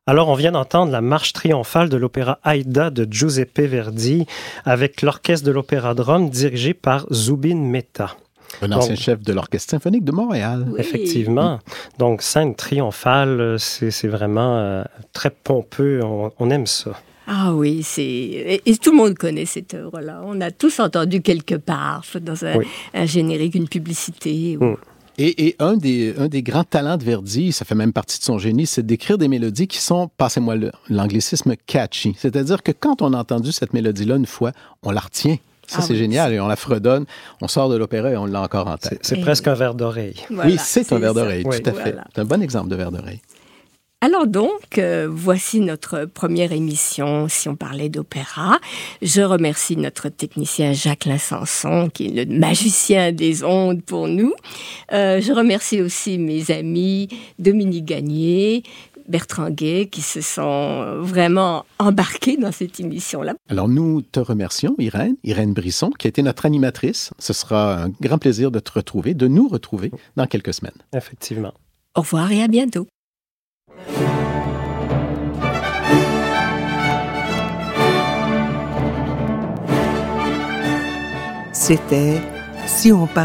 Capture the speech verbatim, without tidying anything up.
Alors, on vient d'entendre la marche triomphale de l'opéra Aïda de Giuseppe Verdi avec l'orchestre de l'Opéra de Rome dirigé par Zubin Mehta. Un ancien Donc, chef de l'Orchestre symphonique de Montréal. Oui. Effectivement. Donc, scène triomphale, c'est, c'est vraiment euh, très pompeux. On, on aime ça. Ah oui, c'est... Et, et tout le monde connaît cette œuvre-là. On a tous entendu quelque part, dans un, oui. un générique, une publicité. Ou... Mm. Et, et un, des, un des grands talents de Verdi, ça fait même partie de son génie, c'est d'écrire des mélodies qui sont, passez-moi le, l'anglicisme, catchy. C'est-à-dire que quand on a entendu cette mélodie-là une fois, on la retient. Ça, ah c'est oui, génial. C'est... Et on la fredonne. On sort de l'opéra et on l'a encore en tête. C'est, c'est presque un verre d'oreille. Voilà, oui, c'est, c'est un verre d'oreille, oui. tout à fait. Voilà. C'est un bon exemple de verre d'oreille. Alors donc, euh, voici notre première émission, si on parlait d'opéra. Je remercie notre technicien Jacques Linsanson, qui est le magicien des ondes pour nous. Euh, je remercie aussi mes amis Dominique Gagné, Bertrand Gay, qui se sont vraiment embarqués dans cette émission-là. Alors, nous te remercions, Irène, Irène Brisson, qui a été notre animatrice. Ce sera un grand plaisir de te retrouver, de nous retrouver dans quelques semaines. Effectivement. Au revoir et à bientôt. C'était « Si on parlait d'opéra ».